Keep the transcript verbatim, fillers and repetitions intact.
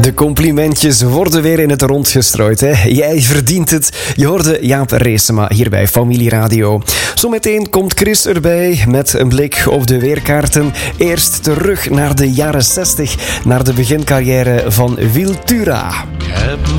De complimentjes worden weer in het rond gestrooid. Hè? Jij verdient het. Je hoorde Jaap Reesema hier bij Familie Radio. Zometeen komt Chris erbij met een blik op de weerkaarten. Eerst terug naar de jaren zestig, naar de begincarrière van Wiltura.